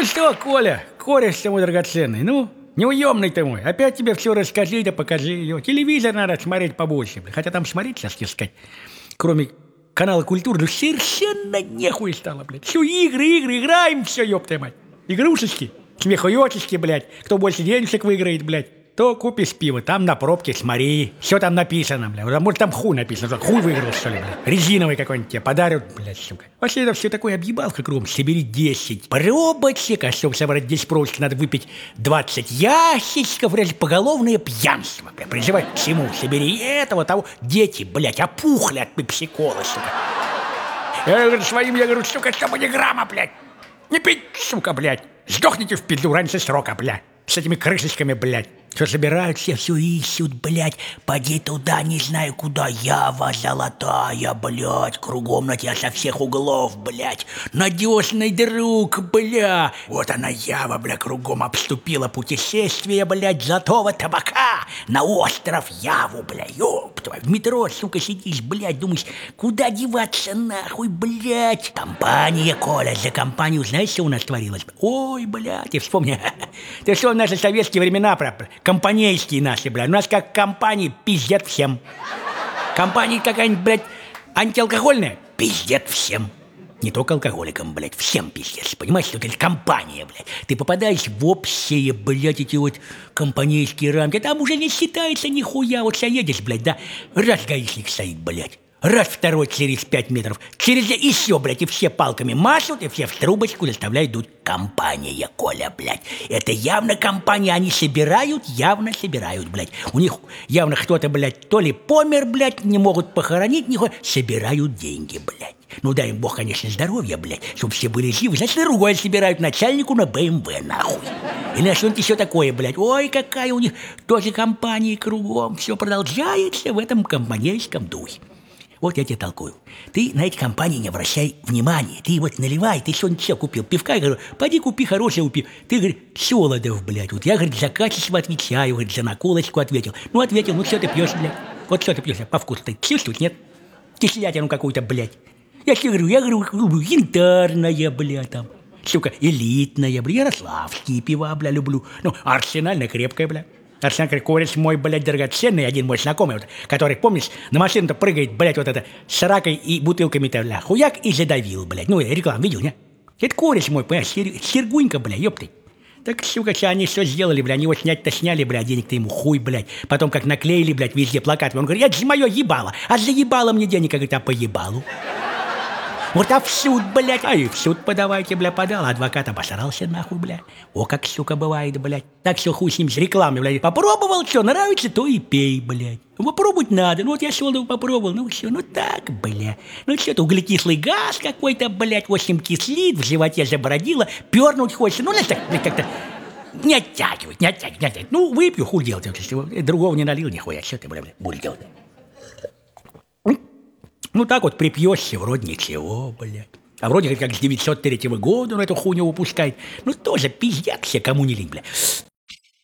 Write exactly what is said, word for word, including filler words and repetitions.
что, Коля, кореш ты мой драгоценный, ну, неуемный ты мой, опять тебе все расскажи да покажи ее. Телевизор надо смотреть побольше, бля. Хотя там смотреть, сейчас тебе сказать, кроме канала «Культура», ну совершенно нехуй стало, блядь. Все игры, игры, играем, все, ёпта мать. Игрушечки, смехуёчечки, блядь. Кто больше денежек выиграет, блядь, то купишь пиво, там на пробке смотри. Все там написано, блядь. Может, там хуй написано, хуй выиграл, что ли, блядь. Резиновый какой-нибудь тебе подарят, блядь, сука. Вообще это все такое объебалка кругом. Собери десять пробочек, а чтобы собрать десять пробочек, надо выпить двадцать ящичков, блядь, поголовное пьянство, блядь. Призывай к всему. Собери этого, того. Дети, блядь, опухли от пепсикола, сука. Я говорю, своим, я говорю, сука, чтобы не грамма, блядь. Не пить, сука, блядь. Сдохните в пизду раньше срока, блядь. С этими крышечками, блядь. Все собирают, все все ищут, блядь. Поди туда, не знаю куда. Ява золотая, блядь. Кругом на тебя со всех углов, блядь. Надежный друг, бля. Вот она, Ява, бля, кругом обступила путешествие, блядь, золотого табака. На остров Яву, бля, ёб твою. В метро, сука, сидишь, блядь, думаешь, куда деваться нахуй, блядь. Компания, Коля, за компанию знаешь, что у нас творилось? Ой, блядь, ты вспомни. Ты что, в наши советские времена, про компанейские наши, блядь. У нас как компании пиздят всем. Компания какая-нибудь, блядь, антиалкогольная, пиздят всем. Не только алкоголикам, блядь, всем пиздец. Понимаешь, что это компания, блядь. Ты попадаешь в общие, блядь, эти вот компанейские рамки. Там уже не считается нихуя. Вот сейчас едешь, блядь, да, раз гаишник стоит, блядь. Раз, второй через пять метров. Через еще, блядь, и все палками машут, и все в трубочку заставляют дуть. Компания, Коля, блядь. Это явно компания. Они собирают, явно собирают, блядь. У них явно кто-то, блядь, то ли помер, блядь, не могут похоронить, нихуя. Собирают деньги, блядь. Ну, дай им бог, конечно, здоровья, блядь, чтобы все были живы. Значит, другое собирают начальнику на БМВ, нахуй. Или на что-нибудь еще такое, блядь. Ой, какая у них тоже компания кругом. Все продолжается в этом компанейском духе. Вот я тебе толкую. Ты на эти компании не обращай внимания. Ты вот наливай, ты что-нибудь все купил. Пивка, я говорю, пойди купи хорошее пиво. Ты, говорит, Солодов, блядь. Вот я, говорит, за качество отвечаю, говорит, за наколочку ответил. Ну, ответил, ну, что ты пьешь, блядь? Вот что ты пьешь, по вкусу ты чувствуешь, нет? Кислятину какую-то, блядь. Я тебе говорю, я говорю, янтарная, блядь, там. Сука, элитная, блядь, ярославские пива, блядь, люблю. Ну, арсенальная, крепкая, блядь. Арсенал, кореш мой, блядь, драгоценный, один мой знакомый, вот, который, помнишь, на машину-то прыгает, блядь, вот это, с ракой и бутылками-то, бля, хуяк и задавил, блядь. Ну, рекламу видел, не? Это кореш мой, понимаешь, сер... Сергунька, бля, ёпты. Так, сука, что они что сделали, бля, они его снять-то сняли, бля, денег-то ему хуй, блядь. Потом как наклеили, блядь, везде плакаты. Он говорит, это же мое ебало, а заебало мне денег, говорит, а по ебалу. Вот а в суд, блядь, а и в суд подавайте, бля, подал, адвокат обосрался нахуй, бля. О, как, сука, бывает, блядь. Так все хуй с ним, с рекламой, блядь. Попробовал, что, нравится, то и пей, блядь. Попробовать надо, ну вот я Солодов попробовал, ну все, ну так, бля. Ну что-то углекислый газ какой-то, блядь, в общем, кислит, в животе забородило, пернуть хочется, ну, знаешь, так, блядь, как-то не оттягивать, не оттягивать, не оттягивать. Ну, выпью, хуй делать, другого не налил, нихуя, что ты, бля, бля, будешь делать. Ну так вот припьешься, вроде ничего, блядь. А вроде как с девятьсот третьего года он эту хуйню выпускает. Ну тоже пиздят все, кому не лень, блядь.